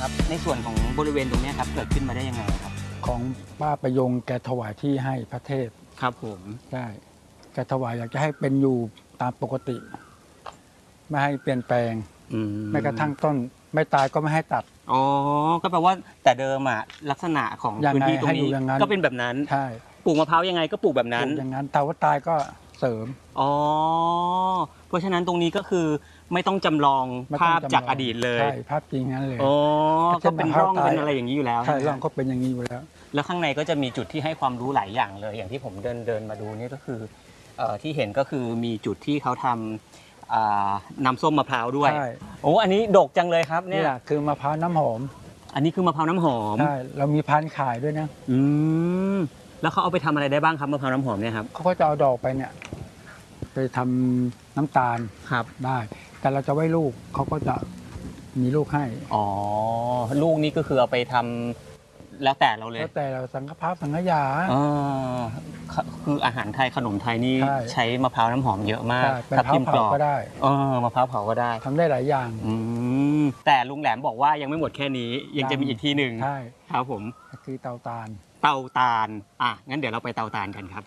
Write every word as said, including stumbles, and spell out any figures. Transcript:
ครับในส่วนของบริเวณตรงนี้ครับเกิดขึ้นมาได้ยังไงครับของป้าประยงแกถวายที่ให้พระเทพครับผมใช่แกถวายอยากจะให้เป็นอยู่ตามปกติ ไม่ให้เปลี่ยนแปลงแม้กระทั่งต้นไม่ตายก็ไม่ให้ตัดอ๋อก็แปลว่าแต่เดิมอ่ะลักษณะของพื้นที่ตรงนี้ก็เป็นแบบนั้นใช่ปลูกมะพร้าวยังไงก็ปลูกแบบนั้นอย่างนั้นถ้าว่าตายก็เสริมอ๋อเพราะฉะนั้นตรงนี้ก็คือไม่ต้องจำลองภาพจากอดีตเลยใช่ภาพจริงนั้นเลยอ๋อก็เป็นร่องเป็นอะไรอย่างนี้อยู่แล้วใช่ร่องก็เป็นอย่างนี้อยู่แล้วแล้วข้างในก็จะมีจุดที่ให้ความรู้หลายอย่างเลยอย่างที่ผมเดินเดินมาดูนี่ก็คือที่เห็นก็คือมีจุดที่เขาทำน้ำส้มมะพร้าวด้วยโอ้อันนี้ดกจังเลยครับเนี่ยคือมะพร้าวน้ำหอมอันนี้คือมะพร้าวน้ำหอมใช่เรามีพันธุ์ขายด้วยนะอืมแล้วเขาเอาไปทำอะไรได้บ้างครับมะพร้าวน้ำหอมเนี่ยครับเขาก็จะเอาดอกไปเนี่ยไปทำน้ำตาลครับได้แต่เราจะไว้ลูกเขาก็จะมีลูกให้อ๋อลูกนี้ก็คือเอาไปทำแล้วแต่เราเลยแล้วแต่เราสังฆพับสังฆยาอ๋อคืออาหารไทยขนมไทยนี่ใช้มะพร้าวน้ำหอมเยอะมากมะพร้าวเผาก็ได้เออมะพร้าวเผาก็ได้ทำได้หลายอย่างอืมแต่ลุงแหลมบอกว่ายังไม่หมดแค่นี้ยังจะมีอีกที่หนึ่งใช่ครับผมคือเตาตาลเตาตาลอ่ะงั้นเดี๋ยวเราไปเตาตาลกันครับ